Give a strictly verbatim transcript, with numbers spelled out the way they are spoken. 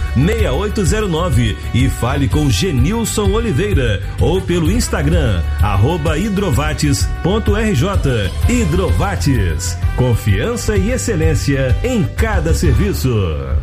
seis oito zero nove e fale com Genilson Oliveira ou pelo Instagram, arroba hidrovates ponto r j. Hidrovates, confiança e excelência em cada serviço.